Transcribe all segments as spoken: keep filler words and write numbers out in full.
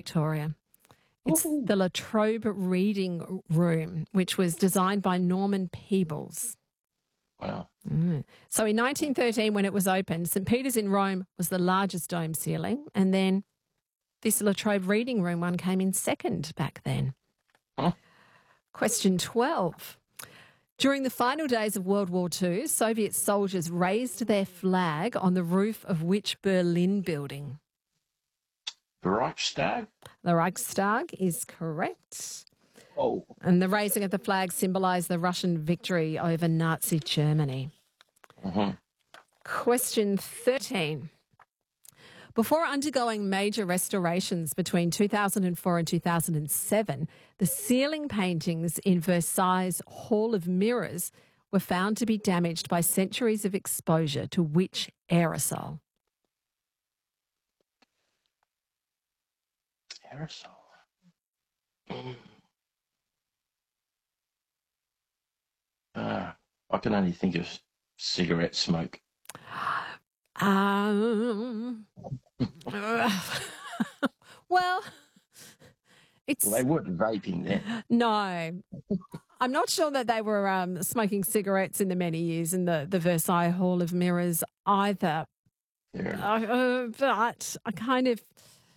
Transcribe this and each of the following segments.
Victoria. It's Ooh. the La Trobe Reading Room, which was designed by Norman Peebles. Wow. Mm. So in nineteen thirteen, when it was opened, Saint Peter's in Rome was the largest dome ceiling, and then this La Trobe Reading Room one came in second back then. Huh? Question twelve. During the final days of World War Two, Soviet soldiers raised their flag on the roof of which Berlin building? The Reichstag? The Reichstag is correct. Oh. And the raising of the flag symbolised the Russian victory over Nazi Germany. Uh-huh. Question thirteen. Before undergoing major restorations between two thousand four and two thousand seven, the ceiling paintings in Versailles' Hall of Mirrors were found to be damaged by centuries of exposure to which aerosol? Aerosol. Mm. Uh, I can only think of cigarette smoke. Um, well, it's... Well, they weren't vaping then. No. I'm not sure that they were um, smoking cigarettes in the many years in the, the Versailles Hall of Mirrors either. Yeah. Uh, uh, but I kind of...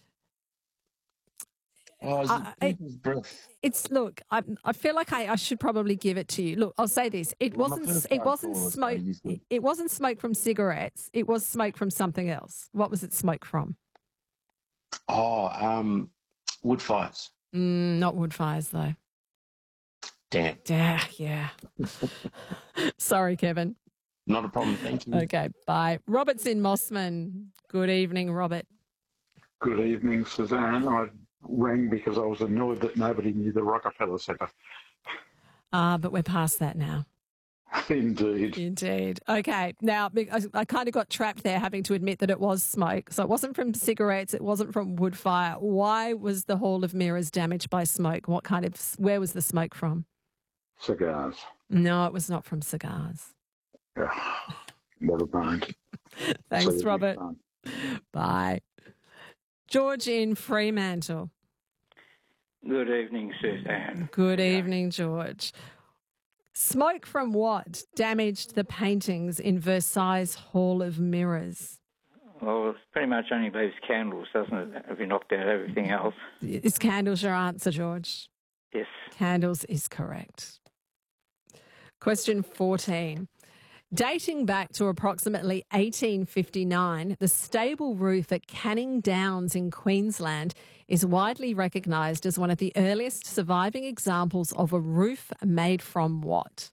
Oh, is I- it people's breath? It's look. I I feel like I, I should probably give it to you. Look, I'll say this. It Well, my wasn't. first It phone wasn't call was smoke. ages ago. It, it wasn't smoke from cigarettes. It was smoke from something else. What was it smoke from? Oh, um, wood fires. Mm, not wood fires though. Damn. Yeah, yeah. Sorry, Kevin. Not a problem. Thank you. Okay, bye. Robert's in Mossman. Good evening, Robert. Good evening, Suzanne. I rang because I was annoyed that nobody knew the Rockefeller Centre. Ah, but we're past that now. Indeed. Indeed. Okay. Now, I, I kind of got trapped there having to admit that it was smoke. So it wasn't from cigarettes. It wasn't from wood fire. Why was the Hall of Mirrors damaged by smoke? What kind of, where was the smoke from? Cigars. No, it was not from cigars. Yeah. Never mind. Thanks, See you Robert. next time. Bye. George in Fremantle. Good evening, Suzanne. Good evening, George. Smoke from what damaged the paintings in Versailles Hall of Mirrors? Well, it pretty much only leaves candles, doesn't it? Have you knocked out everything else? Is candles your answer, George? Yes. Candles is correct. Question fourteen. Dating back to approximately eighteen fifty-nine, the stable roof at Canning Downs in Queensland is widely recognised as one of the earliest surviving examples of a roof made from what?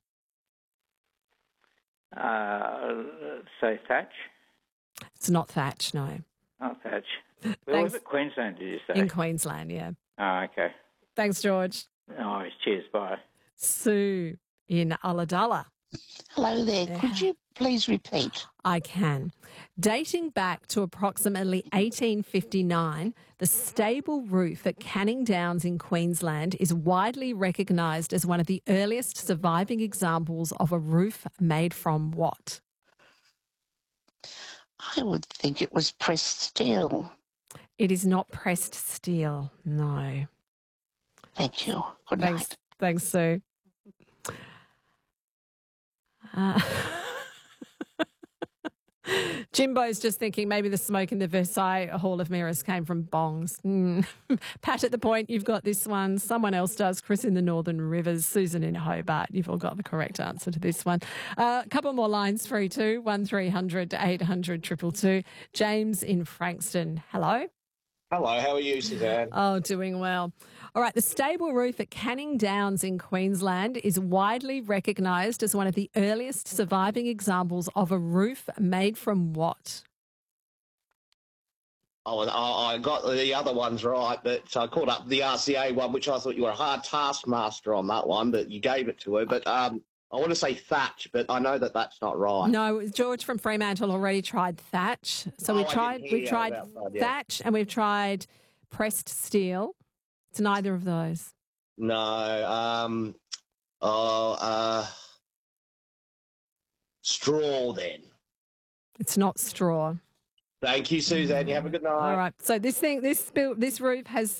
Uh, say thatch? It's not thatch, no. Not thatch. Where was it? Queensland, did you say? In Queensland, yeah. Oh, okay. Thanks, George. Nice. Cheers. Bye. Sue in Ulladulla. Hello there. Yeah. Could you please repeat? I can. Dating back to approximately eighteen fifty-nine, the stable roof at Canning Downs in Queensland is widely recognised as one of the earliest surviving examples of a roof made from what? I would think it was pressed steel. It is not pressed steel, no. Thank you. Good Thanks, night. thanks, Sue. Uh, Jimbo's just thinking maybe the smoke in the Versailles Hall of Mirrors came from bongs. Mm. Pat at the Point, you've got this one. Someone else does. Chris in the Northern Rivers. Susan in Hobart. You've all got the correct answer to this one. A uh, couple more lines through to one three hundred eight hundred two two two. James in Frankston. Hello. Hello, how are you, Suzanne? Oh, doing well. All right, the stable roof at Canning Downs in Queensland is widely recognised as one of the earliest surviving examples of a roof made from what? Oh, I I got the other ones right, but I called up the R C A one, which I thought you were a hard taskmaster on that one, but you gave it to her. But um, I want to say thatch, but I know that that's not right. No, George from Fremantle already tried thatch. So Oh, we I tried didn't we hear tried about that, yeah. thatch and we've tried pressed steel. It's neither of those. No. Um. Oh. Uh. Straw then. It's not straw. Thank you, Suzanne. You have a good night. All right. So this thing, this built, this roof has